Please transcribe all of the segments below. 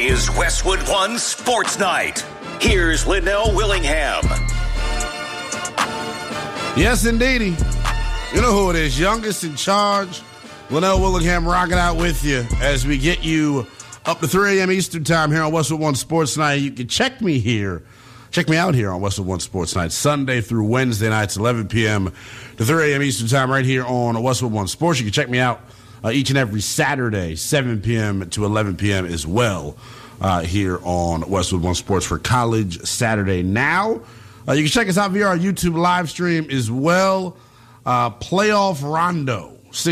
is Westwood One Sports Night. Here's Linnell Willingham. Yes, indeedy. You know who it is, youngest in charge. Linnell Willingham rocking out with you as we get you up to 3 a.m. Eastern time here on Westwood One Sports Night. You can check me out here on Westwood One Sports Night, Sunday through Wednesday nights, 11 p.m. to 3 a.m. Eastern time right here on Westwood One Sports. You can check me out each and every Saturday, 7 p.m. to 11 p.m. as well here on Westwood One Sports for College Saturday Now. You can check us out via our YouTube live stream as well. Playoff Rondo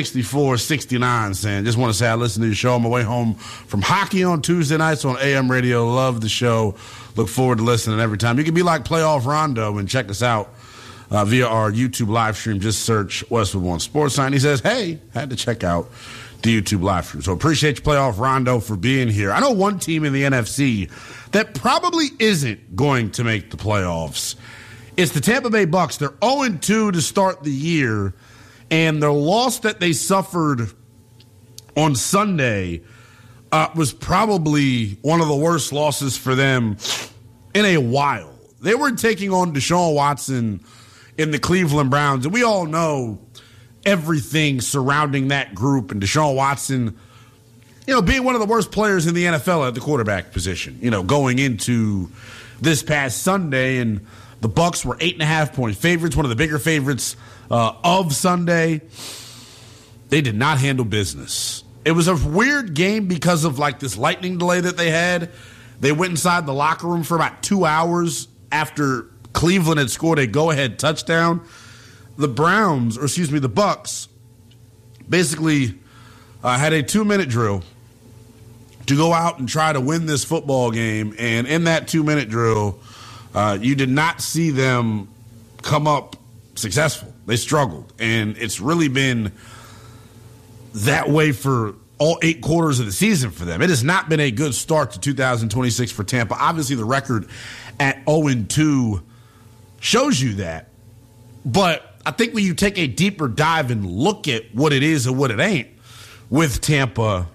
64-69 saying, just want to say I listened to your show on my way home from hockey on Tuesday nights on AM radio. Love the show. Look forward to listening every time. You can be like Playoff Rondo and check us out via our YouTube live stream. Just search Westwood One Sports Night. He says, hey, had to check out the YouTube live stream. So appreciate you, Playoff Rondo, for being here. I know one team in the NFC that probably isn't going to make the playoffs. It's the Tampa Bay Bucks. They're 0-2 to start the year, and their loss that they suffered on Sunday was probably one of the worst losses for them in a while. They were taking on Deshaun Watson in the Cleveland Browns, and we all know everything surrounding that group, and Deshaun Watson, being one of the worst players in the NFL at the quarterback position, going into this past Sunday. And the Bucks were 8.5-point favorites, one of the bigger favorites of Sunday. They did not handle business. It was a weird game because of this lightning delay that they had. They went inside the locker room for about 2 hours after Cleveland had scored a go-ahead touchdown. The Bucks basically had a 2-minute drill to go out and try to win this football game. And in that 2-minute drill, you did not see them come up successful. They struggled. And it's really been that way for all 8 quarters of the season for them. It has not been a good start to 2026 for Tampa. Obviously, the record at 0-2 shows you that. But I think when you take a deeper dive and look at what it is and what it ain't with Tampa,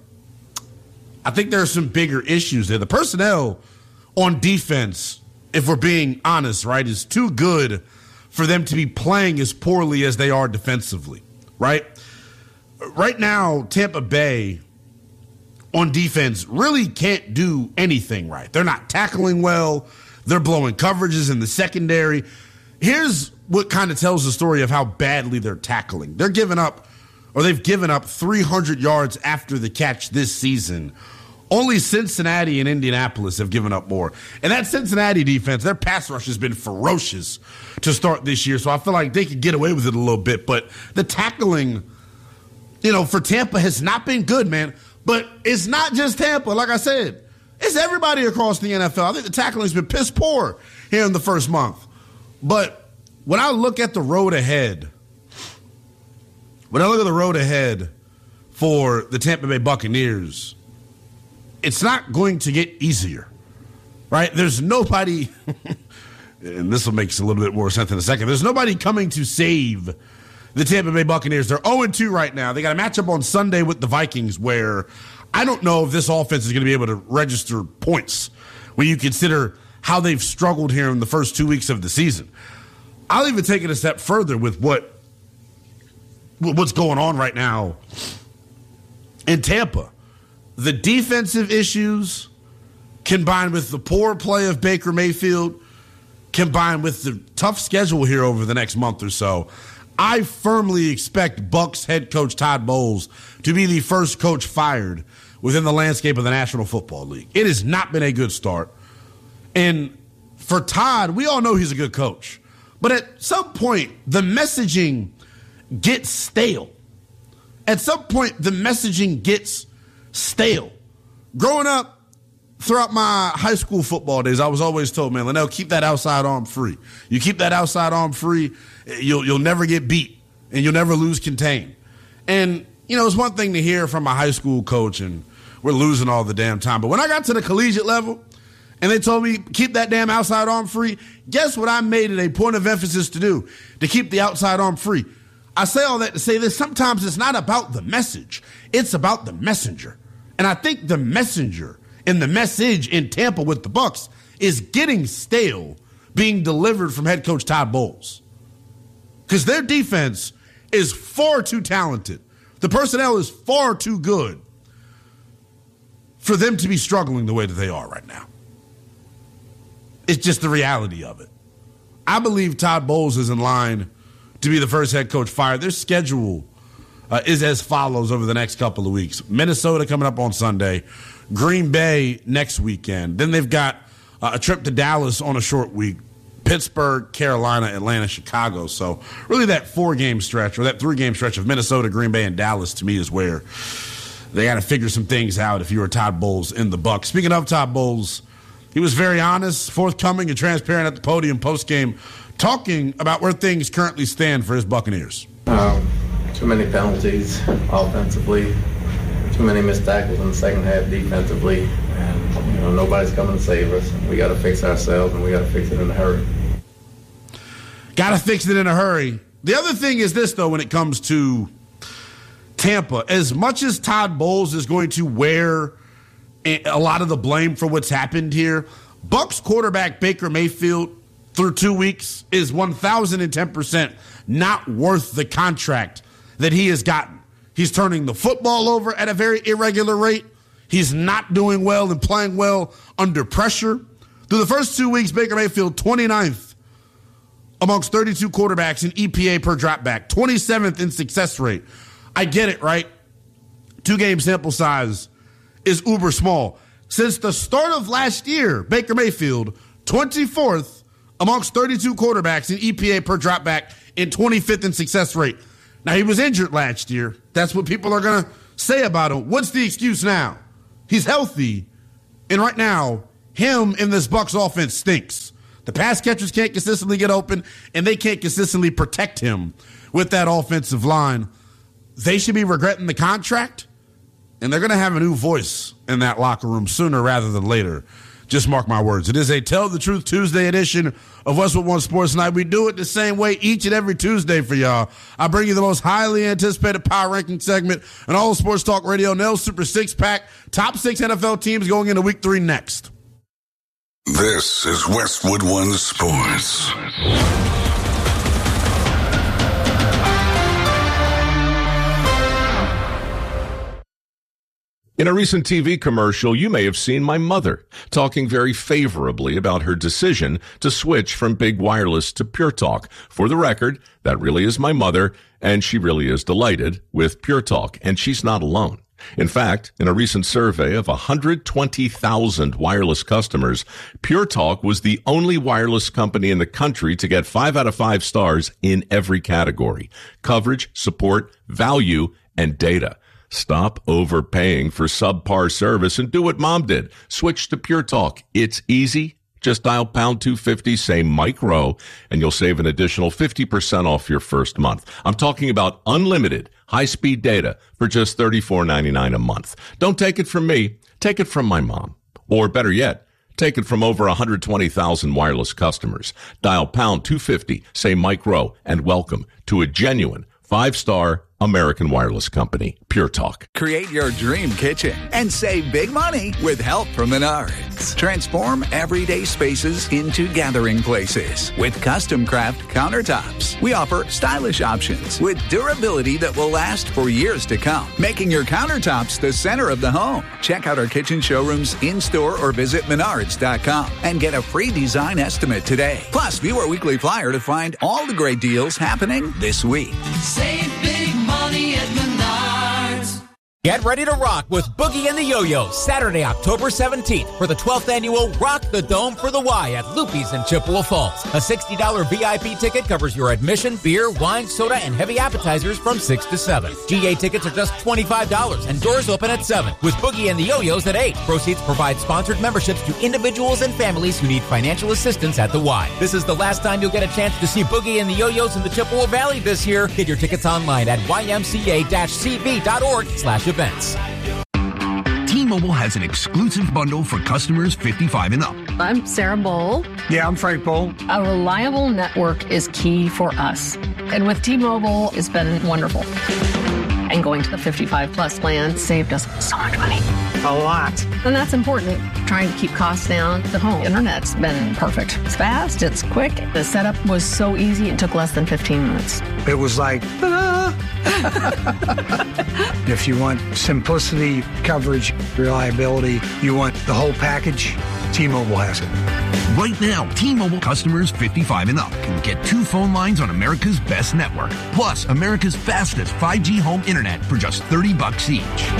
I think there are some bigger issues there. The personnel on defense, if we're being honest, right, is too good for them to be playing as poorly as they are defensively, right? Right now, Tampa Bay on defense really can't do anything right. They're not tackling well. They're blowing coverages in the secondary. Here's what kind of tells the story of how badly they're tackling. They've given up 300 yards after the catch this season. Only Cincinnati and Indianapolis have given up more. And that Cincinnati defense, their pass rush has been ferocious to start this year, so I feel like they could get away with it a little bit. But the tackling, for Tampa has not been good, man. But it's not just Tampa. Like I said, it's everybody across the NFL. I think the tackling has been piss poor here in the first month. But when I look at the road ahead, for the Tampa Bay Buccaneers, it's not going to get easier, right? There's nobody, and this will make a little bit more sense in a second. There's nobody coming to save the Tampa Bay Buccaneers. They're 0-2 right now. They got a matchup on Sunday with the Vikings where I don't know if this offense is going to be able to register points when you consider how they've struggled here in the first 2 weeks of the season. I'll even take it a step further with what's going on right now in Tampa. The defensive issues combined with the poor play of Baker Mayfield, combined with the tough schedule here over the next month or so, I firmly expect Bucs head coach Todd Bowles to be the first coach fired within the landscape of the National Football League. It has not been a good start. And for Todd, we all know he's a good coach. But at some point, the messaging gets stale. At some point, the messaging gets stale. Growing up, throughout my high school football days, I was always told, man, Linnell, keep that outside arm free. You keep that outside arm free, you'll never get beat, and you'll never lose contain. And, it's one thing to hear from a high school coach, and we're losing all the damn time. But when I got to the collegiate level, and they told me, keep that damn outside arm free, guess what I made it a point of emphasis to do? To keep the outside arm free. I say all that to say this. Sometimes it's not about the message. It's about the messenger. And I think the messenger And the message in Tampa with the Bucs is getting stale being delivered from head coach Todd Bowles. Because their defense is far too talented. The personnel is far too good for them to be struggling the way that they are right now. It's just the reality of it. I believe Todd Bowles is in line to be the first head coach fired. Their schedule is as follows over the next couple of weeks. Minnesota coming up on Sunday. Green Bay next weekend. Then they've got a trip to Dallas on a short week. Pittsburgh, Carolina, Atlanta, Chicago. So really that 4-game stretch or that 3-game stretch of Minnesota, Green Bay, and Dallas to me is where they got to figure some things out if you were Todd Bowles in the Bucs. Speaking of Todd Bowles, he was very honest, forthcoming, and transparent at the podium post-game, talking about where things currently stand for his Buccaneers. Too many penalties offensively, too many missed tackles in the second half defensively, and nobody's coming to save us. We got to fix ourselves, and we got to fix it in a hurry. Got to fix it in a hurry. The other thing is this, though, when it comes to Tampa, as much as Todd Bowles is going to wear a lot of the blame for what's happened here, Bucs quarterback Baker Mayfield through 2 weeks is 1,010% not worth the contract that he has gotten. He's turning the football over at a very irregular rate. He's not doing well and playing well under pressure. Through the first 2 weeks, Baker Mayfield 29th amongst 32 quarterbacks in EPA per dropback, 27th in success rate. I get it, right? 2-game sample size is uber small. Since the start of last year, Baker Mayfield 24th amongst 32 quarterbacks in EPA per dropback and 25th in success rate. Now, he was injured last year. That's what people are going to say about him. What's the excuse now? He's healthy, and right now, him in this Bucs offense stinks. The pass catchers can't consistently get open, and they can't consistently protect him with that offensive line. They should be regretting the contract, and they're going to have a new voice in that locker room sooner rather than later. Just mark my words. It is a Tell the Truth Tuesday edition of Westwood One Sports Night. We do it the same way each and every Tuesday for y'all. I bring you the most highly anticipated power ranking segment in all of Sports Talk Radio. Nell's Super Six Pack. Top 6 NFL teams going into Week 3 next. This is Westwood One Sports. In a recent TV commercial, you may have seen my mother talking very favorably about her decision to switch from big wireless to Pure Talk. For the record, that really is my mother, and she really is delighted with Pure Talk, and she's not alone. In fact, in a recent survey of 120,000 wireless customers, Pure Talk was the only wireless company in the country to get 5 out of 5 stars in every category: coverage, support, value, and data. Stop overpaying for subpar service and do what Mom did. Switch to Pure Talk. It's easy. Just dial pound 250, say Mike Rowe, and you'll save an additional 50% off your first month. I'm talking about unlimited high-speed data for just $34.99 a month. Don't take it from me. Take it from my mom. Or better yet, take it from over 120,000 wireless customers. Dial pound 250, say Mike Rowe, and welcome to a genuine 5-star American wireless company, Pure Talk. Create your dream kitchen and save big money with help from Menards. Transform everyday spaces into gathering places with custom craft countertops. We offer stylish options with durability that will last for years to come, making your countertops the center of the home. Check out our kitchen showrooms in-store or visit Menards.com and get a free design estimate today. Plus, view our weekly flyer to find all the great deals happening this week. Save big money at Menards. Get ready to rock with Boogie and the Yo-Yo Saturday, October 17th for the 12th annual Rock the Dome for the Y at Loopy's in Chippewa Falls. A $60 VIP ticket covers your admission, beer, wine, soda, and heavy appetizers from 6 to 7. GA tickets are just $25 and doors open at 7 with Boogie and the Yo-Yos at 8. Proceeds provide sponsored memberships to individuals and families who need financial assistance at the Y. This is the last time you'll get a chance to see Boogie and the Yo-Yos in the Chippewa Valley this year. Get your tickets online at ymca-cv.org/events. T-Mobile has an exclusive bundle for customers 55 and up. I'm Sarah Bowl. Yeah, I'm Frank Bowl. A reliable network is key for us. And with T-Mobile, it's been wonderful. And going to the 55 plus plan saved us so much money. A lot. And that's important. Trying to keep costs down. The home internet's been perfect. It's fast, it's quick. The setup was so easy, it took less than 15 minutes. It was like, if you want simplicity, coverage, reliability, you want the whole package, T-Mobile has it. Right now, T-Mobile customers 55 and up can get 2 phone lines on America's best network, plus America's fastest 5G home internet for just $30 each.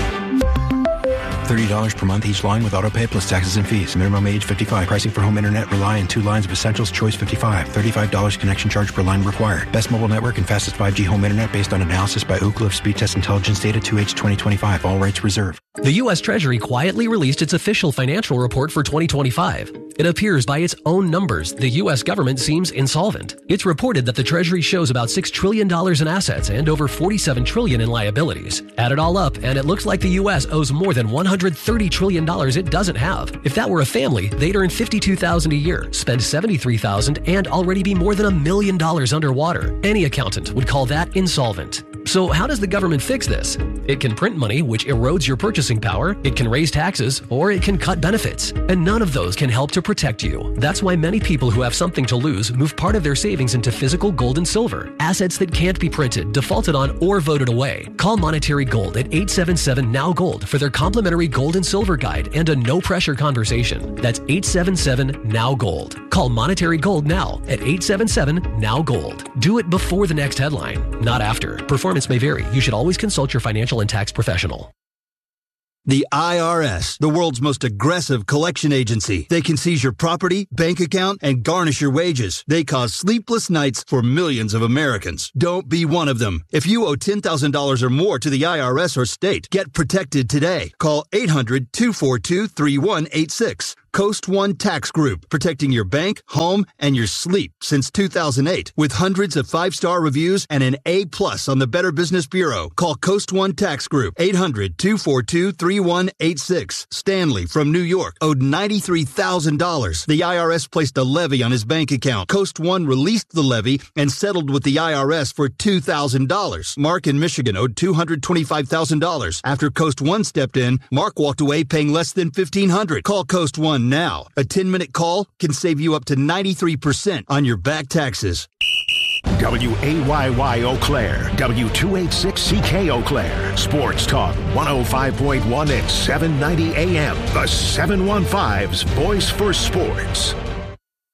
$30 per month each line with autopay plus taxes and fees. Minimum age 55. Pricing for home internet rely on 2 lines of Essentials Choice 55. $35 connection charge per line required. Best mobile network and fastest 5G home internet based on analysis by Ookla of Speed Test Intelligence data 2H 2025. All rights reserved. The U.S. Treasury quietly released its official financial report for 2025. It appears by its own numbers, the U.S. government seems insolvent. It's reported that the Treasury shows about $6 trillion in assets and over $47 trillion in liabilities. Add it all up, and it looks like the U.S. owes more than $130 trillion it doesn't have. If that were a family, they'd earn $52,000 a year, spend $73,000, and already be more than $1 million underwater. Any accountant would call that insolvent. So how does the government fix this? It can print money, which erodes your purchasing power, it can raise taxes, or it can cut benefits. And none of those can help to protect you. That's why many people who have something to lose move part of their savings into physical gold and silver, assets that can't be printed, defaulted on, or voted away. Call Monetary Gold at 877-NOW-GOLD for their complimentary gold and silver guide and a no-pressure conversation. That's 877-NOW-GOLD. Call Monetary Gold now at 877-NOW-GOLD. Do it before the next headline, not after. Performance may vary. You should always consult your financial and tax professional. The IRS, the world's most aggressive collection agency. They can seize your property, bank account, and garnish your wages. They cause sleepless nights for millions of Americans. Don't be one of them. If you owe $10,000 or more to the IRS or state, get protected today. Call 800-242-3186. Coast One Tax Group, protecting your bank, home, and your sleep since 2008. With hundreds of 5-star reviews and an A+ on the Better Business Bureau. Call Coast One Tax Group, 800-242-3186. Stanley from New York owed $93,000. The IRS placed a levy on his bank account. Coast One released the levy and settled with the IRS for $2,000. Mark in Michigan owed $225,000. After Coast One stepped in, Mark walked away paying less than $1,500. Call Coast One now. A 10-minute call can save you up to 93% on your back taxes. WAYY Eau Claire, W286CK Eau Claire, Sports Talk 105.1 at 790 AM. The 715's Voice for Sports.